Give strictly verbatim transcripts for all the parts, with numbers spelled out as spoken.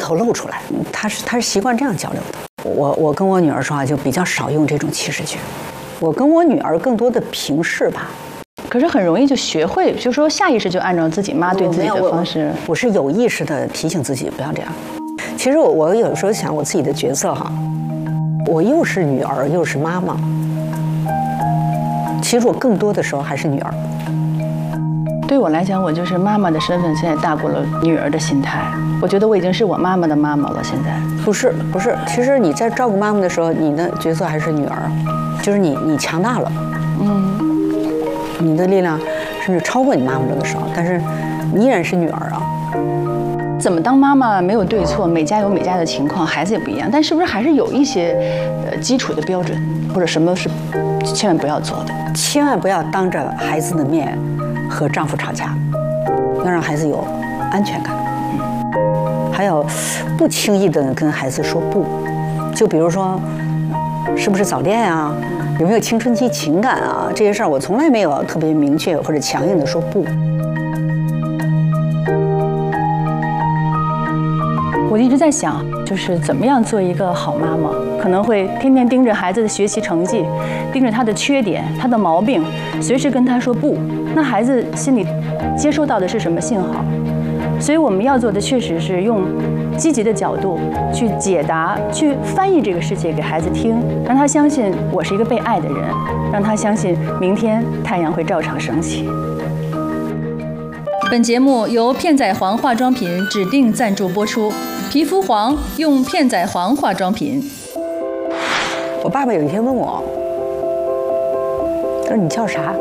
头露出来。他是他是习惯这样交流的。我我跟我女儿说话就比较少用这种祈使句，我跟我女儿更多的平视吧。 可是很容易就学会，就说下意识就按照自己妈对自己的方式。 我, 我是有意识的提醒自己不要这样。其实我我有时候想我自己的角色哈，我又是女儿又是妈妈。其实我更多的时候还是女儿。 对我来讲，我就是妈妈的身份，现在大过了女儿的心态。我觉得我已经是我妈妈的妈妈了。现在不是不是，其实你在照顾妈妈的时候，你的角色还是女儿，就是你你强大了，嗯，你的力量甚至超过你妈妈的时候，但是你依然是女儿啊。 怎么当妈妈没有对错，每家有每家的情况，孩子也不一样，但是不是还是有一些呃基础的标准，或者什么是千万不要做的？ 千万不要当着孩子的面和丈夫吵架，要让孩子有安全感。嗯，还有不轻易的跟孩子说不，就比如说是不是早恋啊，有没有青春期情感啊，这些事儿我从来没有特别明确或者强硬的说不。 我一直在想，就是怎么样做一个好妈妈，可能会天天盯着孩子的学习成绩，盯着他的缺点、他的毛病，随时跟他说不。那孩子心里接收到的是什么信号？所以我们要做的确实是用积极的角度去解答、去翻译这个世界给孩子听，让他相信我是一个被爱的人，让他相信明天太阳会照常升起。 本节目由片仔癀化妆品指定赞助播出，皮肤黄用片仔癀化妆品。 我爸爸有一天问我，他说：“你叫啥？”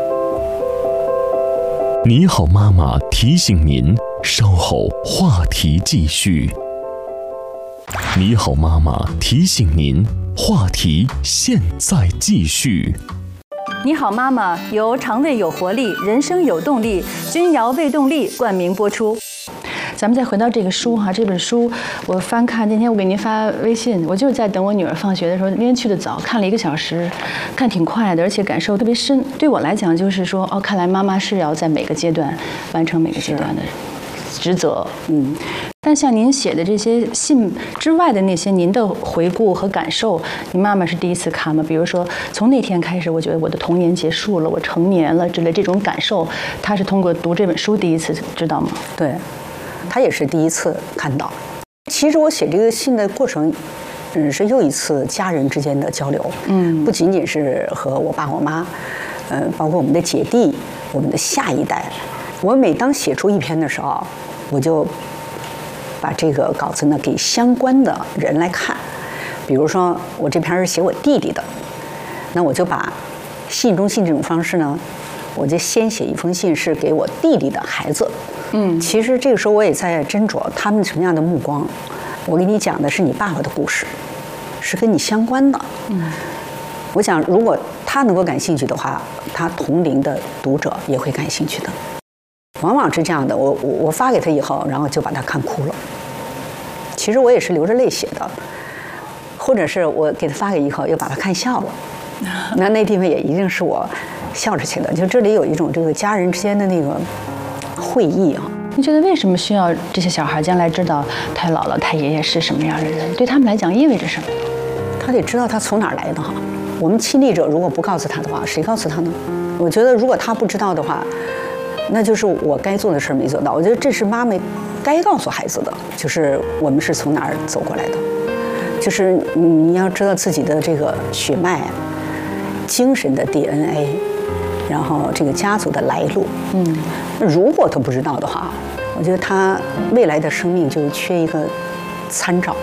你好，妈妈提醒您，稍后话题继续。你好，妈妈提醒您，话题现在继续。 你好，妈妈由肠胃有活力、人生有动力、君瑶胃动力冠名播出。咱们再回到这个书哈，这本书我翻看那天我给您发微信，我就是在等我女儿放学的时候，那天去的早，看了一个小时，看挺快的，而且感受特别深。对我来讲，就是说哦，看来妈妈是要在每个阶段完成每个阶段的职责，嗯。但像您写的这些信之外的那些您的回顾和感受，你妈妈是第一次看吗？比如说从那天开始，我觉得我的童年结束了，我成年了之类这种感受，她是通过读这本书第一次知道吗？ 对，她也是第一次看到。其实我写这个信的过程，嗯，是又一次家人之间的交流，嗯，不仅仅是和我爸我妈，嗯、呃，包括我们的姐弟，我们的下一代。我每当写出一篇的时候，我就把这个稿子呢给相关的人来看，比如说我这篇是写我弟弟的，那我就把信中信这种方式呢，我就先写一封信是给我弟弟的孩子。嗯，其实这个时候我也在斟酌他们什么样的目光。我给你讲的是你爸爸的故事，是跟你相关的。嗯，我想如果他能够感兴趣的话，他同龄的读者也会感兴趣的。往往是这样的，我我我发给他以后，然后就把他看哭了。其实我也是流着泪写的，或者是我给他发给以后，又把他看笑了。那那地方也一定是我笑着写的。就这里有一种这个家人之间的那个会意啊。 你觉得为什么需要这些小孩将来知道他姥姥、他爷爷是什么样的人？对他们来讲意味着什么？ 他得知道他从哪儿来的哈。我们亲历者如果不告诉他的话，谁告诉他呢？我觉得如果他不知道的话，那就是我该做的事没做到。我觉得这是妈妈该告诉孩子的，就是我们是从哪儿走过来的，就是你要知道自己的这个血脉、精神的 D N A， 然后这个家族的来路。嗯，如果他不知道的话，我觉得他未来的生命就缺一个参照。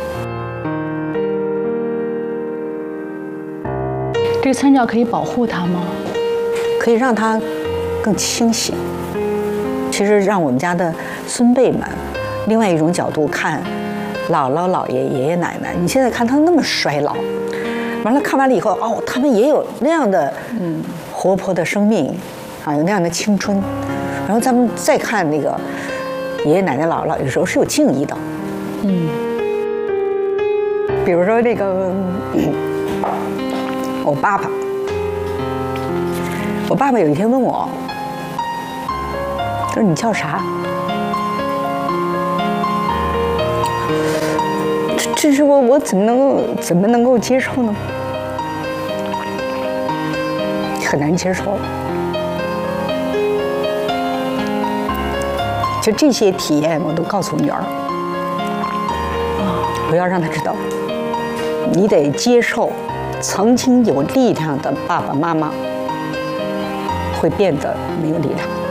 这个参照可以保护他吗？ 可以让他更清醒。其实让我们家的孙辈们，另外一种角度看姥姥、姥爷、爷爷奶奶，你现在看他那么衰老，完了看完了以后，哦，他们也有那样的嗯活泼的生命，啊，有那样的青春，然后咱们再看那个爷爷奶奶、姥姥，有时候是有敬意的，嗯，比如说那个、嗯、我爸爸，我爸爸有一天问我。他说：“你叫啥？” 这是我我怎么能够怎么能够接受呢？很难接受。就这些体验，我都告诉女儿，我要让她知道，你得接受曾经有力量的爸爸妈妈会变得没有力量。